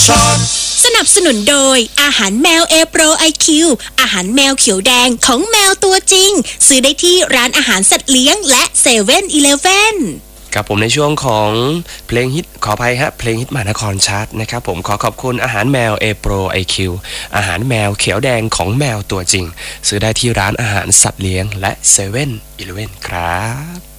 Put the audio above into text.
ช็อตสนับสนุนโดยอาหารแมว A Pro IQ อาหารแมวเขียวแดงของแมวตัวจริงซื้อได้ที่ร้านอาหารสัตว์เลี้ยงและ7-Eleven ครับผมในช่วงของเพลงฮิตขออภัยฮะเพลงฮิตมหานครชาร์ตนะครับผมขอบคุณอาหารแมว A Pro IQ อาหารแมวเขียวแดงของแมวตัวจริงซื้อได้ที่ร้านอาหารสัตว์เลี้ยงและ7-Eleven ครับ